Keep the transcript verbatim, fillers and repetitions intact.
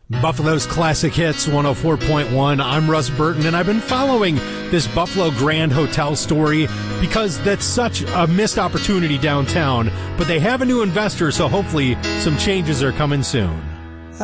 Buffalo's Classic Hits one oh four point one. I'm Russ Burton, and I've been following this Buffalo Grand Hotel story because that's such a missed opportunity downtown. But they have a new investor, so hopefully some changes are coming soon.